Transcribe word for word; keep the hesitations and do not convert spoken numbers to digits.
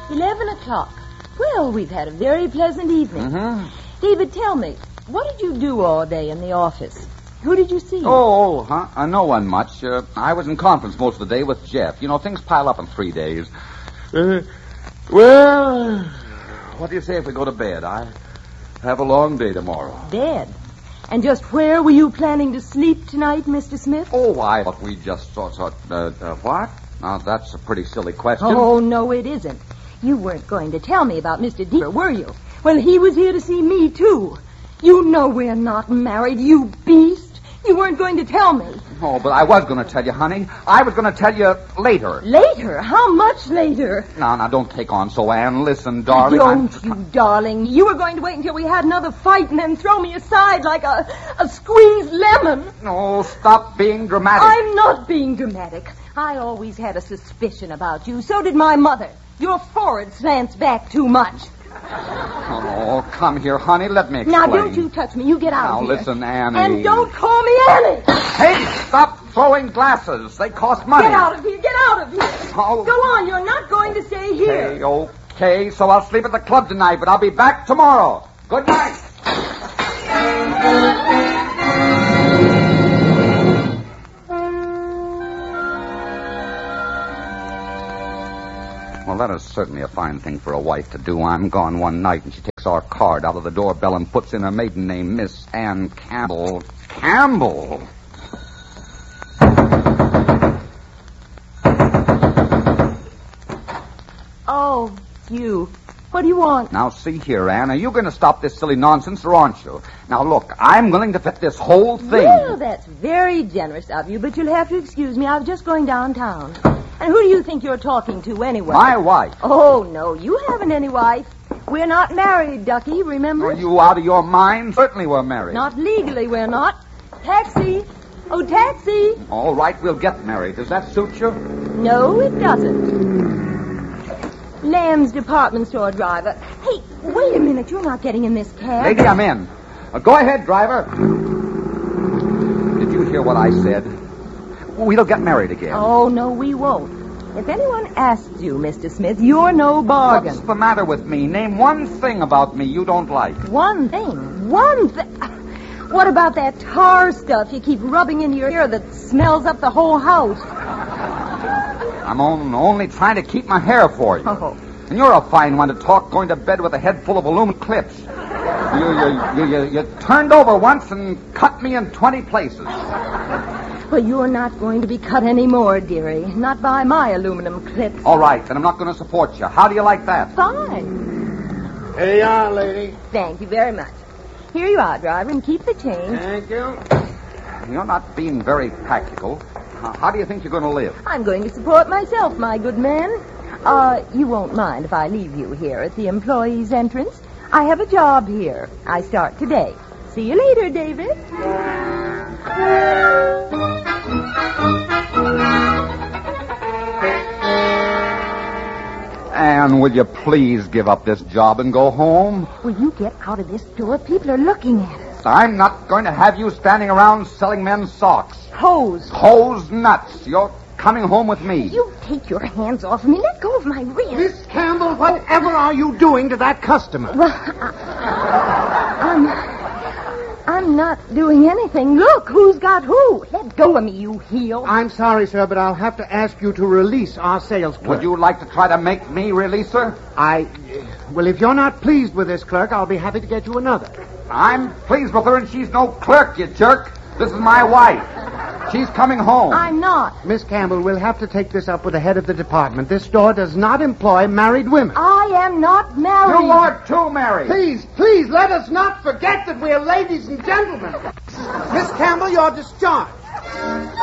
Eleven o'clock. Well, we've had a very pleasant evening. Mm-hmm. David, tell me, what did you do all day in the office? Who did you see? Oh, huh? Uh, no one much. Uh, I was in conference most of the day with Jeff. You know, things pile up in three days. Uh, well, what do you say if we go to bed? I have a long day tomorrow. Bed? And just where were you planning to sleep tonight, Mister Smith? Oh, I thought we just thought, thought uh, uh, what? Now, that's a pretty silly question. Oh, no, it isn't. You weren't going to tell me about Mister Deeper, were you? Well, he was here to see me, too. You know we're not married, you beast. You weren't going to tell me. Oh, but I was going to tell you, honey. I was going to tell you later. Later? How much later? Now, now, don't take on so, Anne. Listen, darling. Don't I'm... you, darling. You were going to wait until we had another fight and then throw me aside like a, a squeezed lemon. No, stop being dramatic. I'm not being dramatic. I always had a suspicion about you. So did my mother. Your forehead slants back too much. Oh, come here, honey. Let me explain. Now, don't you touch me. You get out now, of here. Now, listen, Annie. And don't call me Annie. Hey, stop throwing glasses. They cost money. Get out of here. Get out of here. Oh. Go on. You're not going to stay here. Okay, okay. So I'll sleep at the club tonight, but I'll be back tomorrow. Good night. Well, that is certainly a fine thing for a wife to do. I'm gone one night, and she takes our card out of the doorbell and puts in her maiden name, Miss Ann Campbell. Campbell? Oh, you. What do you want? Now, see here, Anne. Are you going to stop this silly nonsense, or aren't you? Now, look, I'm willing to fit this whole thing. Well, that's very generous of you, but you'll have to excuse me. I was just going downtown. And who do you think you're talking to, anyway? My wife. Oh, no, you haven't any wife. We're not married, Ducky, remember? Are you out of your mind? Certainly we're married. Not legally, we're not. Taxi. Oh, taxi. All right, we'll get married. Does that suit you? No, it doesn't. Lamb's department store driver. Hey, wait a minute. You're not getting in this cab. Lady, I'm in. Uh, go ahead, driver. Did you hear what I said? We'll get married again. Oh, no, we won't. If anyone asks you, Mister Smith, you're no bargain. What's the matter with me? Name one thing about me you don't like. One thing? One thing? What about that tar stuff you keep rubbing into your hair that smells up the whole house? I'm on, only trying to keep my hair for you. Oh. And you're a fine one to talk going to bed with a head full of aluminum clips. You, you, you, you, you turned over once and cut me in twenty places. Well, you're not going to be cut anymore, dearie. Not by my aluminum clips. All right, then I'm not going to support you. How do you like that? Fine. Here you are, lady. Thank you very much. Here you are, driver, and keep the change. Thank you. You're not being very practical. Uh, how do you think you're going to live? I'm going to support myself, my good man. Uh, you won't mind if I leave you here at the employee's entrance? I have a job here. I start today. See you later, David. Anne, will you please give up this job and go home? Will you get out of this door? People are looking at us. I'm not going to have you standing around selling men's socks. Hose. Hose nuts. You're coming home with me. You take your hands off me. Let go of my wrist. Miss Campbell, whatever are you doing to that customer? Well, I, I'm... I'm not doing anything. Look, who's got who? Let go of me, you heel. I'm sorry, sir, but I'll have to ask you to release our sales clerk. Would you like to try to make me release her? I... Well, if you're not pleased with this clerk, I'll be happy to get you another. I'm pleased with her, and she's no clerk, you jerk. This is my wife. She's coming home. I'm not. Miss Campbell, we'll have to take this up with the head of the department. This store does not employ married women. I am not married. You are too married. Please, please, let us not forget that we're ladies and gentlemen. Miss Campbell, you're discharged.